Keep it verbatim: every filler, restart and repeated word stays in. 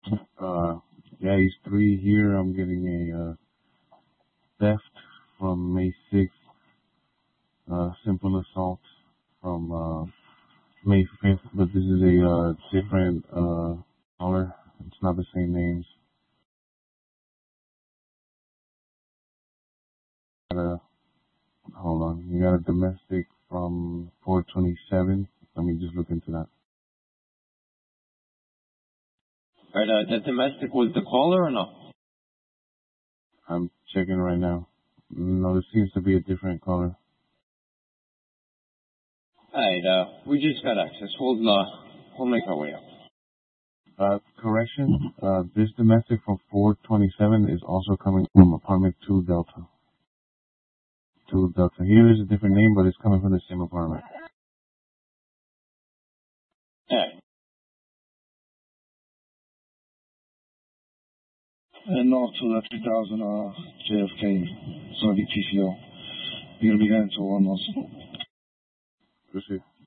Uh, yeah, he's three here. I'm getting a uh, theft from May sixth. Uh, simple assault from uh, May fifth, but this is a uh, different uh, caller. It's not the same names. Got a, hold on. You got a domestic from four twenty-seven. Let me just look into that. All right, uh, the domestic was the caller or no? I'm checking right now. No, it seems to be a different caller. Alright, uh, we just got access. We'll, uh, we'll make our way up. Uh, correction, uh, this domestic from four twenty-seven is also coming from apartment two Delta. two Delta. Here is a different name, but it's coming from the same apartment. Alright. And north to the three thousand, uh, J F K, Saudi P C O. You're gonna be heading to one also. Proceed.